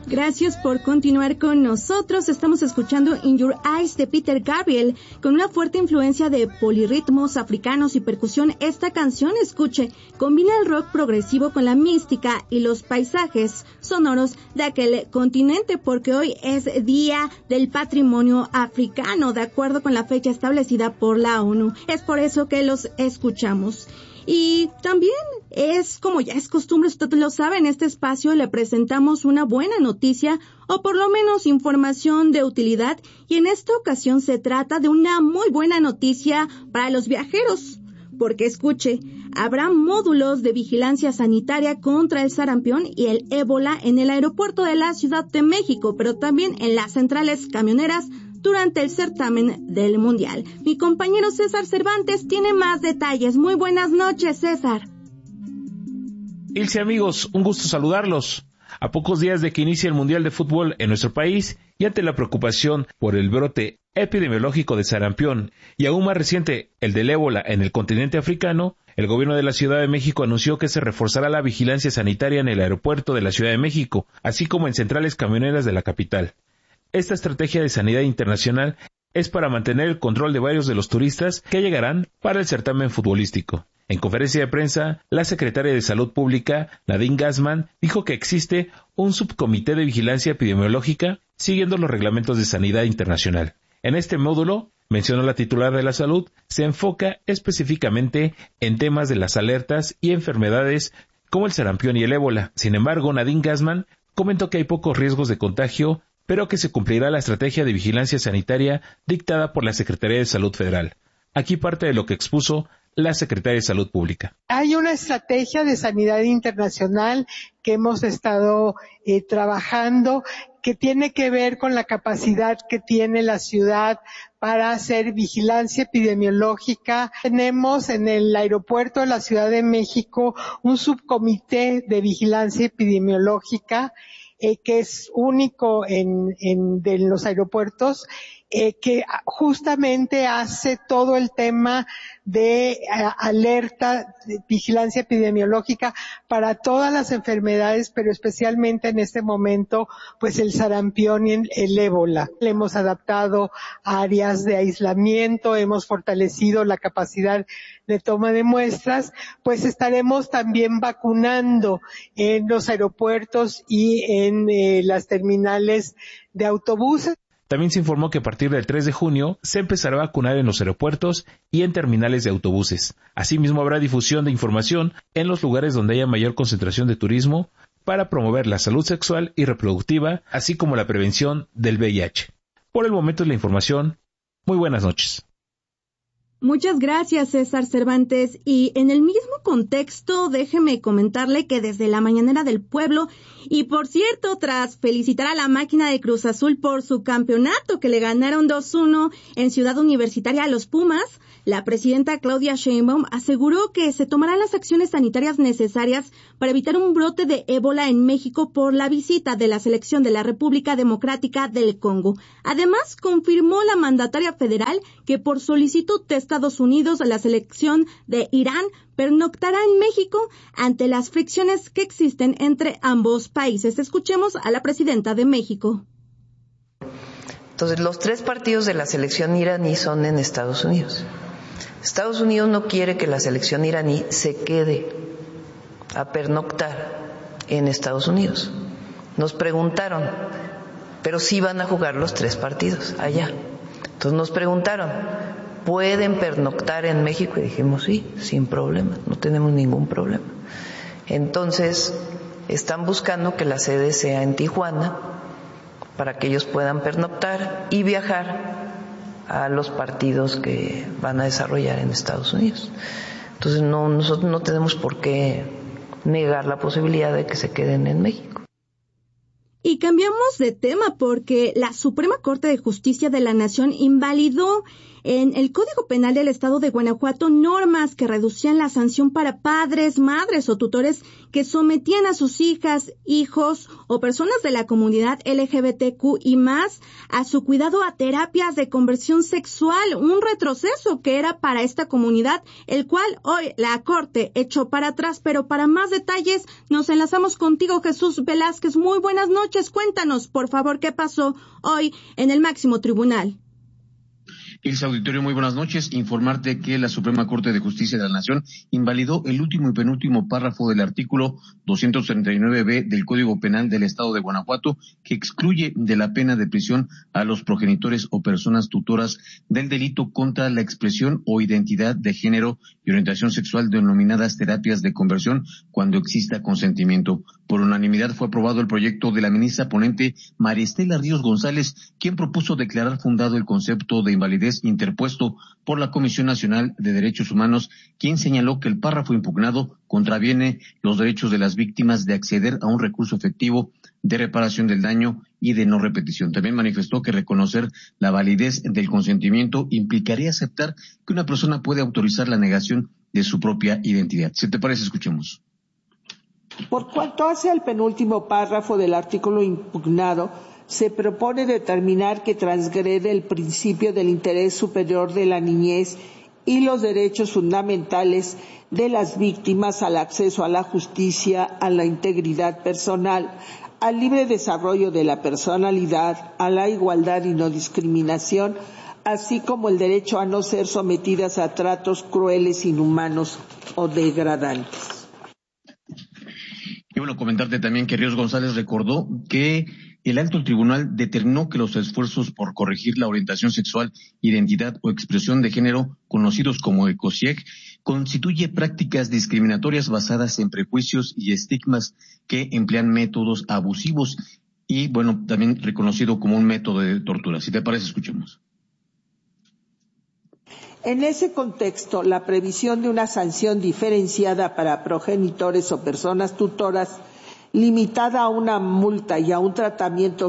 Gracias por continuar con nosotros. Estamos escuchando In Your Eyes de Peter Gabriel. Con una fuerte influencia de polirritmos africanos y percusión, esta canción, escuche, combina el rock progresivo con la mística y los paisajes sonoros de aquel continente, porque hoy es Día del Patrimonio Africano, de acuerdo con la fecha establecida por la ONU. Es por eso que los escuchamos. Y también es, como ya es costumbre, usted lo sabe, en este espacio le presentamos una buena noticia o por lo menos información de utilidad, y en esta ocasión se trata de una muy buena noticia para los viajeros, porque escuche, habrá módulos de vigilancia sanitaria contra el sarampión y el ébola en el aeropuerto de la Ciudad de México, pero también en las centrales camioneras durante el certamen del Mundial. Mi compañero César Cervantes tiene más detalles. Muy buenas noches, César. Ilse, amigos, un gusto saludarlos. A pocos días de que inicie el Mundial de Fútbol en nuestro país y ante la preocupación por el brote epidemiológico de sarampión y aún más reciente el del ébola en el continente africano, el gobierno de la Ciudad de México anunció que se reforzará la vigilancia sanitaria en el aeropuerto de la Ciudad de México, así como en centrales camioneras de la capital. Esta estrategia de sanidad internacional es para mantener el control de varios de los turistas que llegarán para el certamen futbolístico. En conferencia de prensa, la secretaria de Salud Pública, Nadine Gassman, dijo que existe un subcomité de vigilancia epidemiológica siguiendo los reglamentos de sanidad internacional. En este módulo, mencionó la titular de la salud, se enfoca específicamente en temas de las alertas y enfermedades como el sarampión y el ébola. Sin embargo, Nadine Gassman comentó que hay pocos riesgos de contagio, pero que se cumplirá la estrategia de vigilancia sanitaria dictada por la Secretaría de Salud Federal. Aquí parte de lo que expuso la Secretaria de Salud Pública. Hay una estrategia de sanidad internacional que hemos estado trabajando, que tiene que ver con la capacidad que tiene la ciudad para hacer vigilancia epidemiológica. Tenemos en el aeropuerto de la Ciudad de México un subcomité de vigilancia epidemiológica que es único de los aeropuertos, que justamente hace todo el tema de alerta, de vigilancia epidemiológica para todas las enfermedades, pero especialmente en este momento, pues el sarampión y el ébola. Le hemos adaptado áreas de aislamiento, hemos fortalecido la capacidad de toma de muestras, pues estaremos también vacunando en los aeropuertos y en las terminales de autobuses. También se informó que a partir del 3 de junio se empezará a vacunar en los aeropuertos y en terminales de autobuses. Asimismo, habrá difusión de información en los lugares donde haya mayor concentración de turismo para promover la salud sexual y reproductiva, así como la prevención del VIH. Por el momento es la información. Muy buenas noches. Muchas gracias, César Cervantes. Y en el mismo contexto, déjeme comentarle que desde la Mañanera del Pueblo, y por cierto, tras felicitar a la máquina de Cruz Azul por su campeonato que le ganaron 2-1 en Ciudad Universitaria a los Pumas, la presidenta Claudia Sheinbaum aseguró que se tomarán las acciones sanitarias necesarias para evitar un brote de ébola en México por la visita de la selección de la República Democrática del Congo. Además, confirmó la mandataria federal que por solicitud de Estados Unidos la selección de Irán pernoctará en México ante las fricciones que existen entre ambos países. Escuchemos a la presidenta de México. Entonces, los 3 partidos de la selección iraní son en Estados Unidos. Estados Unidos no quiere que la selección iraní se quede a pernoctar en Estados Unidos. Nos preguntaron, pero sí van a jugar los 3 partidos allá. Entonces nos preguntaron, ¿pueden pernoctar en México? Y dijimos, sí, sin problema, no tenemos ningún problema. Entonces, están buscando que la sede sea en Tijuana para que ellos puedan pernoctar y viajar a los partidos que van a desarrollar en Estados Unidos. Entonces, nosotros no tenemos por qué negar la posibilidad de que se queden en México. Y cambiamos de tema porque la Suprema Corte de Justicia de la Nación invalidó en el Código Penal del Estado de Guanajuato normas que reducían la sanción para padres, madres o tutores que sometían a sus hijas, hijos o personas de la comunidad LGBTQ y más a su cuidado a terapias de conversión sexual, un retroceso que era para esta comunidad, el cual hoy la Corte echó para atrás. Pero para más detalles nos enlazamos contigo, Jesús Velázquez. Muy buenas noches. noches. Cuéntanos, por favor, qué pasó hoy en el máximo tribunal. Ilse, auditorio, muy buenas noches. Informarte que la Suprema Corte de Justicia de la Nación invalidó el último y penúltimo párrafo del artículo 239b del Código Penal del Estado de Guanajuato, que excluye de la pena de prisión a los progenitores o personas tutoras del delito contra la expresión o identidad de género y orientación sexual denominadas terapias de conversión cuando exista consentimiento. Por unanimidad fue aprobado el proyecto de la ministra ponente María Estela Ríos González, quien propuso declarar fundado el concepto de invalidez interpuesto por la Comisión Nacional de Derechos Humanos, quien señaló que el párrafo impugnado contraviene los derechos de las víctimas de acceder a un recurso efectivo de reparación del daño y de no repetición. También manifestó que reconocer la validez del consentimiento implicaría aceptar que una persona puede autorizar la negación de su propia identidad. Si te parece, escuchemos. Por cuanto hace al penúltimo párrafo del artículo impugnado, se propone determinar que transgrede el principio del interés superior de la niñez y los derechos fundamentales de las víctimas al acceso a la justicia, a la integridad personal, al libre desarrollo de la personalidad, a la igualdad y no discriminación, así como el derecho a no ser sometidas a tratos crueles, inhumanos o degradantes. Y bueno, comentarte también que Ríos González recordó que el alto tribunal determinó que los esfuerzos por corregir la orientación sexual, identidad o expresión de género, conocidos como ECOSIEG, constituye prácticas discriminatorias basadas en prejuicios y estigmas que emplean métodos abusivos y, bueno, también reconocido como un método de tortura. Si te parece, escuchemos. En ese contexto, la previsión de una sanción diferenciada para progenitores o personas tutoras, limitada a una multa y a un tratamiento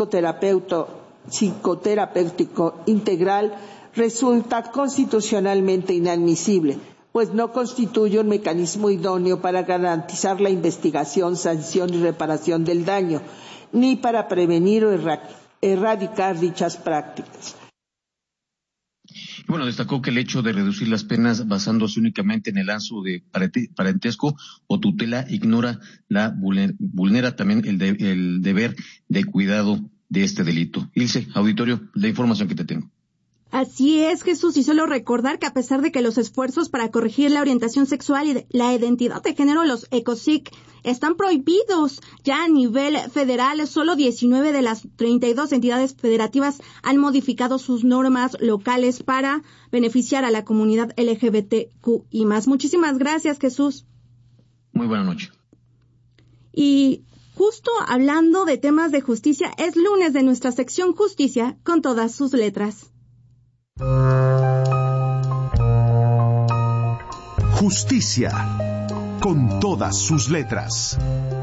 psicoterapéutico integral, resulta constitucionalmente inadmisible, pues no constituye un mecanismo idóneo para garantizar la investigación, sanción y reparación del daño, ni para prevenir o erradicar dichas prácticas. Bueno, destacó que el hecho de reducir las penas basándose únicamente en el lazo de parentesco o tutela vulnera también el deber de cuidado de este delito. Ilse, auditorio, la información que te tengo. Así es, Jesús, y solo recordar que a pesar de que los esfuerzos para corregir la orientación sexual y la identidad de género, los ECOSIG, están prohibidos ya a nivel federal, solo 19 de las 32 entidades federativas han modificado sus normas locales para beneficiar a la comunidad LGBTQ y más. Muchísimas gracias, Jesús. Muy buena noche. Y justo hablando de temas de justicia, es lunes de nuestra sección Justicia con todas sus letras. Justicia, con todas sus letras.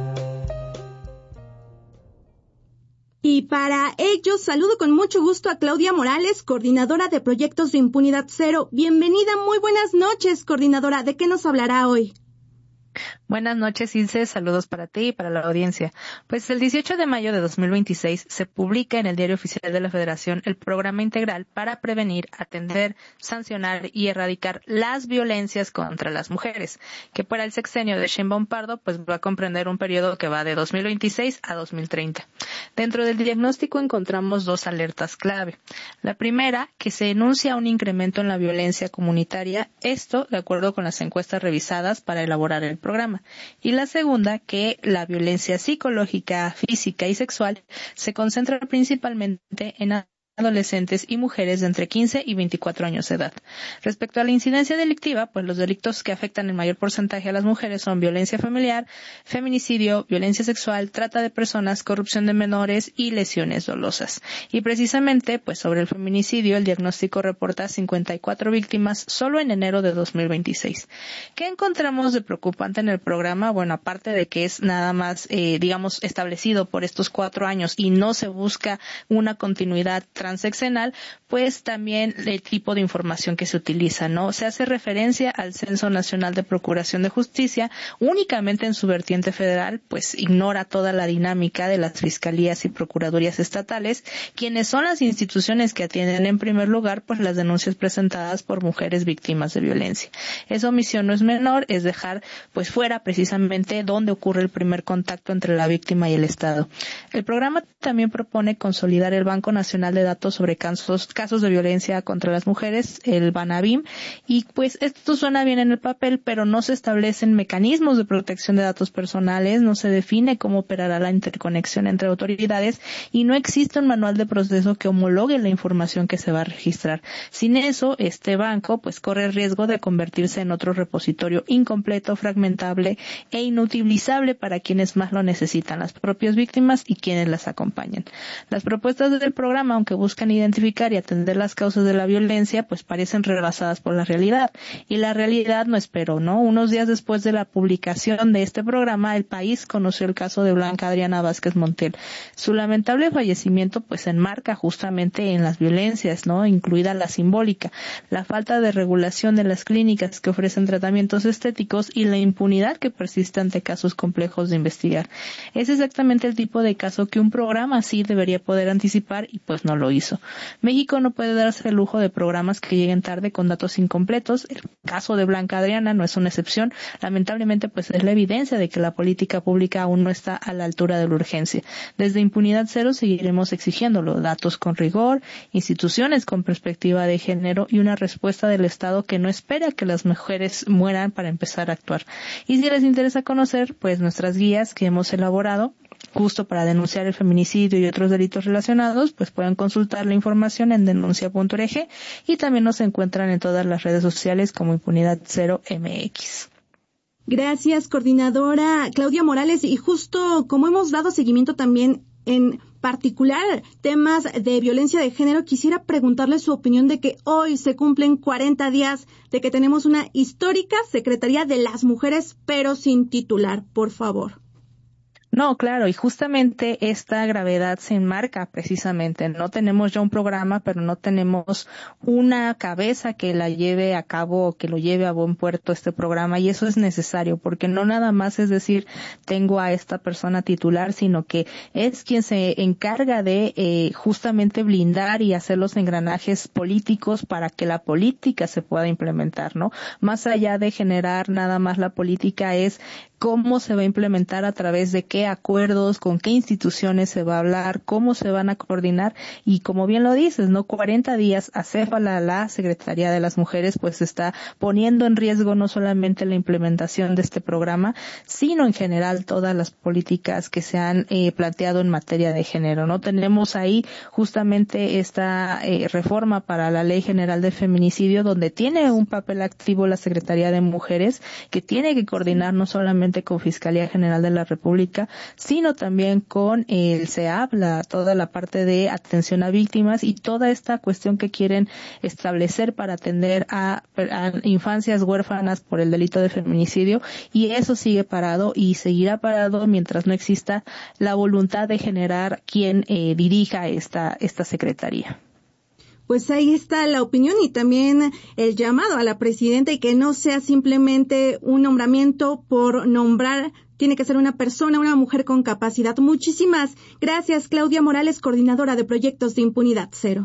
Y para ello saludo con mucho gusto a Claudia Morales, coordinadora de Proyectos de Impunidad Cero. Bienvenida, muy buenas noches, coordinadora. ¿De qué nos hablará hoy? Buenas noches, Ilse. Saludos para ti y para la audiencia. Pues el 18 de mayo de 2026 se publica en el Diario Oficial de la Federación el Programa Integral para prevenir, atender, sancionar y erradicar las violencias contra las mujeres, que para el sexenio de Sheinbaum Pardo pues va a comprender un periodo que va de 2026 a 2030. Dentro del diagnóstico encontramos dos alertas clave. La primera, que se enuncia un incremento en la violencia comunitaria, esto de acuerdo con las encuestas revisadas para elaborar el programa. Y la segunda, que la violencia psicológica, física y sexual se concentra principalmente en adolescentes y mujeres de entre 15 y 24 años de edad. Respecto a la incidencia delictiva, pues los delitos que afectan en mayor porcentaje a las mujeres son violencia familiar, feminicidio, violencia sexual, trata de personas, corrupción de menores y lesiones dolosas. Y precisamente, pues sobre el feminicidio, el diagnóstico reporta 54 víctimas solo en enero de 2026. ¿Qué encontramos de preocupante en el programa? Bueno, aparte de que es nada más, establecido por estos 4 años y no se busca una continuidad transversal transeccional, pues también el tipo de información que se utiliza, ¿no? Se hace referencia al Censo Nacional de Procuración de Justicia, únicamente en su vertiente federal, pues ignora toda la dinámica de las fiscalías y procuradurías estatales, quienes son las instituciones que atienden en primer lugar pues las denuncias presentadas por mujeres víctimas de violencia. Esa omisión no es menor, es dejar pues fuera precisamente donde ocurre el primer contacto entre la víctima y el Estado. El programa también propone consolidar el Banco Nacional de Datos sobre casos de violencia contra las mujeres, el BANAVIM, y pues esto suena bien en el papel, pero no se establecen mecanismos de protección de datos personales, no se define cómo operará la interconexión entre autoridades y no existe un manual de proceso que homologue la información que se va a registrar. Sin eso, este banco pues corre el riesgo de convertirse en otro repositorio incompleto, fragmentable e inutilizable para quienes más lo necesitan, las propias víctimas y quienes las acompañan. Las propuestas del programa, aunque buscan identificar y atender las causas de la violencia, pues parecen rebasadas por la realidad. Y la realidad no esperó, ¿no? Unos días después de la publicación de este programa, el país conoció el caso de Blanca Adriana Vázquez Montiel. Su lamentable fallecimiento pues se enmarca justamente en las violencias, ¿no? Incluida la simbólica, la falta de regulación de las clínicas que ofrecen tratamientos estéticos y la impunidad que persiste ante casos complejos de investigar. Es exactamente el tipo de caso que un programa así debería poder anticipar y pues no lo hizo. México no puede darse el lujo de programas que lleguen tarde con datos incompletos. El caso de Blanca Adriana no es una excepción. Lamentablemente pues es la evidencia de que la política pública aún no está a la altura de la urgencia. Desde Impunidad Cero seguiremos exigiéndolo, datos con rigor, instituciones con perspectiva de género y una respuesta del Estado que no espera que las mujeres mueran para empezar a actuar. Y si les interesa conocer pues nuestras guías que hemos elaborado justo para denunciar el feminicidio y otros delitos relacionados, pues pueden consultar la información en denuncia.org y también nos encuentran en todas las redes sociales como Impunidad Cero MX. Gracias, coordinadora Claudia Morales. Y justo como hemos dado seguimiento también en particular temas de violencia de género, quisiera preguntarle su opinión de que hoy se cumplen 40 días de que tenemos una histórica Secretaría de las Mujeres, pero sin titular, por favor. No, claro, y justamente esta gravedad se enmarca precisamente. No tenemos ya un programa, pero no tenemos una cabeza que la lleve a cabo, que lo lleve a buen puerto este programa, y eso es necesario, porque no nada más es decir, tengo a esta persona titular, sino que es quien se encarga de justamente blindar y hacer los engranajes políticos para que la política se pueda implementar, ¿no? Más allá de generar nada más la política es cómo se va a implementar, a través de qué acuerdos, con qué instituciones se va a hablar, cómo se van a coordinar, y como bien lo dices, ¿no? 40 días acéfala la Secretaría de las Mujeres, pues está poniendo en riesgo no solamente la implementación de este programa, sino en general todas las políticas que se han planteado en materia de género, ¿no? Tenemos ahí justamente esta reforma para la Ley General de Feminicidio, donde tiene un papel activo la Secretaría de Mujeres, que tiene que coordinar no solamente con Fiscalía General de la República, sino también con el CEAP, toda la parte de atención a víctimas y toda esta cuestión que quieren establecer para atender a infancias huérfanas por el delito de feminicidio, y eso sigue parado y seguirá parado mientras no exista la voluntad de generar quien dirija esta secretaría. Pues ahí está la opinión y también el llamado a la presidenta, y que no sea simplemente un nombramiento por nombrar, tiene que ser una persona, una mujer con capacidad. Muchísimas gracias, Claudia Morales, coordinadora de proyectos de Impunidad Cero.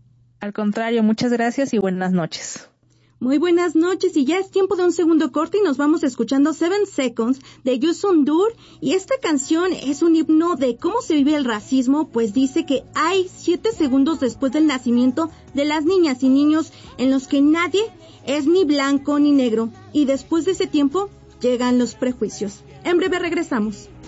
Al contrario, muchas gracias y buenas noches. Muy buenas noches, y ya es tiempo de un segundo corte y nos vamos escuchando 7 Seconds de Youssou N'Dour, y esta canción es un himno de cómo se vive el racismo, pues dice que hay 7 segundos después del nacimiento de las niñas y niños en los que nadie es ni blanco ni negro, y después de ese tiempo llegan los prejuicios. En breve regresamos.